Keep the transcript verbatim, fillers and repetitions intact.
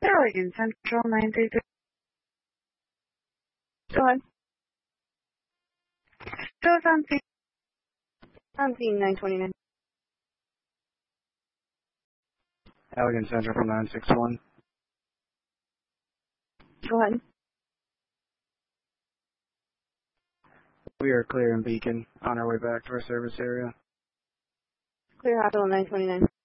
Allegan Central nine three three. Go ahead. So it's on scene. On scene nine twenty-nine. Allegan Central from nine six one. Go ahead. We are clear in Beacon, on our way back to our service area. Clear hospital nine twenty-nine.